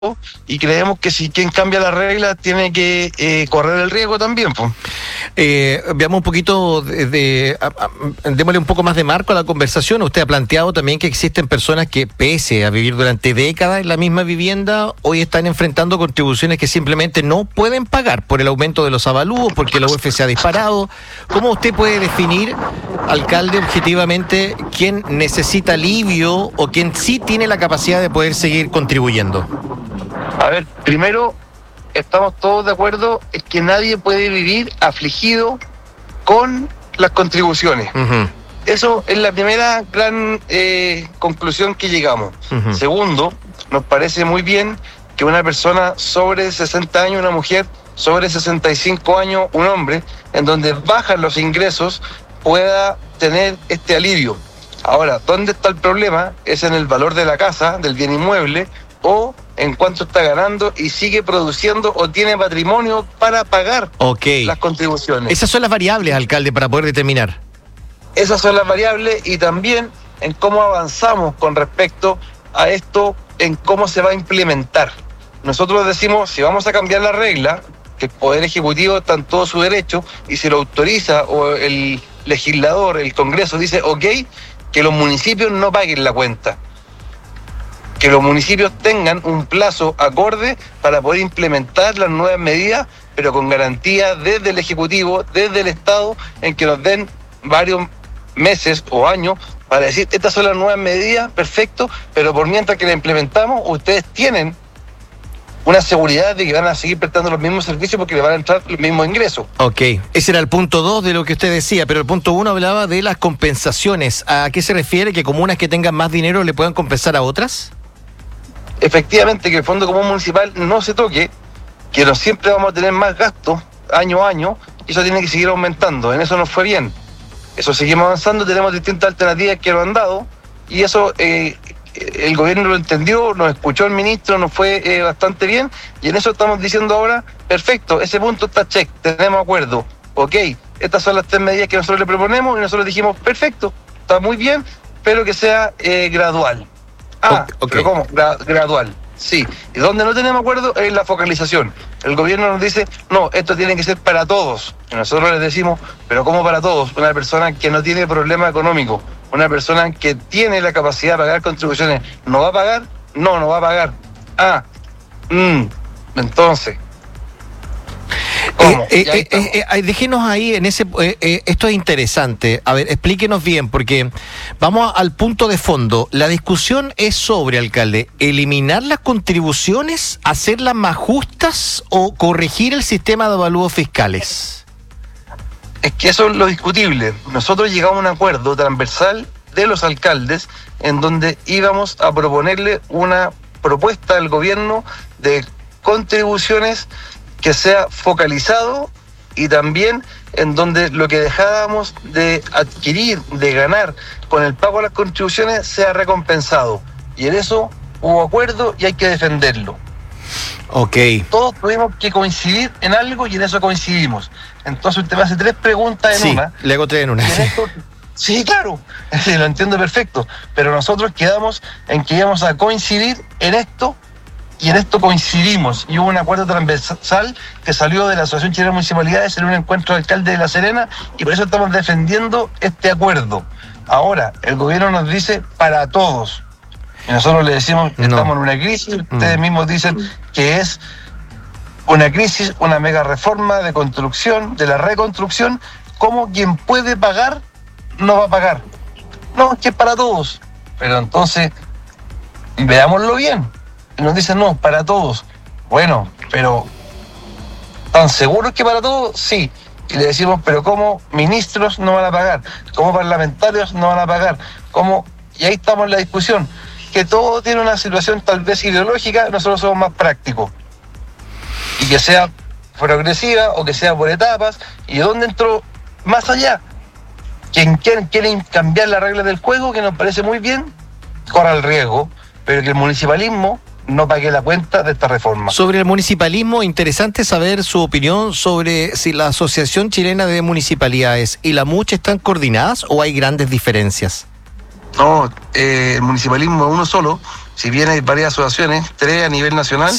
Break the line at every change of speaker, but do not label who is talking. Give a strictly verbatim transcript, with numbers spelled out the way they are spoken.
y creemos que si quien cambia las reglas tiene que eh, correr el riesgo también, pues.
Eh, veamos un poquito de, de a, a, démosle un poco más de marco a la conversación. Usted ha planteado también que existen personas que, pese a vivir durante décadas en la misma vivienda, hoy están enfrentando contribuciones que simplemente no pueden pagar por el aumento de los avalúos, porque la U F se ha disparado. ¿Cómo usted puede definir, alcalde, objetivamente quién necesita alivio o quién sí tiene la capacidad de poder seguir contribuyendo?
A ver, primero, estamos todos de acuerdo en que nadie puede vivir afligido con las contribuciones. Uh-huh. Eso es la primera gran eh, conclusión que llegamos. Uh-huh. Segundo, nos parece muy bien que una persona sobre sesenta años, una mujer sobre sesenta y cinco años, un hombre, en donde bajan los ingresos, pueda tener este alivio. Ahora, ¿dónde está el problema? Es en el valor de la casa, del bien inmueble, o en cuánto está ganando y sigue produciendo o tiene patrimonio para pagar okay. las contribuciones.
Esas son las variables, alcalde, para poder determinar.
Esas son las variables, y también en cómo avanzamos con respecto a esto, en cómo se va a implementar. Nosotros decimos, si vamos a cambiar la regla, que el Poder Ejecutivo está en todo su derecho, y si lo autoriza o el legislador, el Congreso dice, ok, que los municipios no paguen la cuenta. Que los municipios tengan un plazo acorde para poder implementar las nuevas medidas, pero con garantía desde el Ejecutivo, desde el Estado, en que nos den varios meses o años para decir, estas son las nuevas medidas, perfecto, pero por mientras que la implementamos, ustedes tienen una seguridad de que van a seguir prestando los mismos servicios porque le van a entrar los mismos ingresos.
Ok, ese era el punto dos de lo que usted decía, pero el punto uno hablaba de las compensaciones. ¿A qué se refiere? ¿Que comunas que tengan más dinero le puedan compensar a otras?
Efectivamente, que el Fondo Común Municipal no se toque, que no siempre vamos a tener más gastos año a año, y eso tiene que seguir aumentando. En eso nos fue bien. Eso seguimos avanzando, tenemos distintas alternativas que lo han dado, y eso eh, el gobierno lo entendió, nos escuchó el ministro, nos fue eh, bastante bien, y en eso estamos diciendo ahora, perfecto, ese punto está check, tenemos acuerdo, ok, estas son las tres medidas que nosotros le proponemos, y nosotros dijimos, perfecto, está muy bien, pero que sea eh, gradual. Ah, okay. ¿Pero cómo? Gra- gradual, sí. Y donde no tenemos acuerdo es la focalización. El gobierno nos dice, no, esto tiene que ser para todos. Y nosotros les decimos, pero ¿cómo para todos? Una persona que no tiene problema económico, una persona que tiene la capacidad de pagar contribuciones, ¿no va a pagar? No, no va a pagar. Ah, mmm, entonces...
Eh, eh, eh, eh, déjenos ahí en ese eh, eh, esto es interesante. A ver, explíquenos bien, porque vamos al punto de fondo. La discusión es sobre, alcalde, eliminar las contribuciones, hacerlas más justas o corregir el sistema de avalúos fiscales.
Es que eso es lo discutible. Nosotros llegamos a un acuerdo transversal de los alcaldes en donde íbamos a proponerle una propuesta al gobierno de contribuciones que sea focalizado, y también en donde lo que dejábamos de adquirir, de ganar con el pago de las contribuciones sea recompensado. Y en eso hubo acuerdo y hay que defenderlo.
Ok.
Todos tuvimos que coincidir en algo y en eso coincidimos. Entonces usted me hace tres preguntas en
sí,
una.
le hago tres en una.
En esto, sí, claro, sí, lo entiendo perfecto. Pero nosotros quedamos en que íbamos a coincidir en esto, y en esto coincidimos, y hubo un acuerdo transversal que salió de la Asociación Chilena de Municipalidades en un encuentro de alcalde de La Serena, y por eso estamos defendiendo este acuerdo. Ahora, el gobierno nos dice para todos, y nosotros le decimos que no. Estamos en una crisis, ustedes mm. mismos dicen que es una crisis, una mega reforma de construcción, de la reconstrucción. ¿Cómo quien puede pagar no va a pagar? No, es que es para todos. Pero entonces, veámoslo bien. Y nos dicen, no, para todos. Bueno, pero ¿están seguros que para todos? Sí. Y le decimos, pero ¿cómo ministros no van a pagar? ¿Cómo parlamentarios no van a pagar? ¿Cómo? Y ahí estamos en la discusión. Que todo tiene una situación tal vez ideológica, nosotros somos más prácticos. Y que sea progresiva o que sea por etapas. ¿Y dónde entró más allá? Quien quiere, quiere cambiar las reglas del juego, que nos parece muy bien, corra el riesgo, pero que el municipalismo no pague la cuenta de esta reforma.
Sobre el municipalismo, interesante saber su opinión sobre si la Asociación Chilena de Municipalidades y la MUCH están coordinadas o hay grandes diferencias.
No, eh, el municipalismo es uno solo, si bien hay varias asociaciones, tres a nivel nacional.